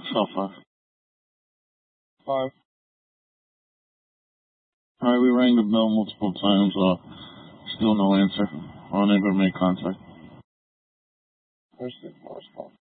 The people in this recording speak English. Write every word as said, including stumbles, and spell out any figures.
So far. Five. Alright, we rang the bell multiple times, uh, still no answer. Unable to make contact. First thing, first call.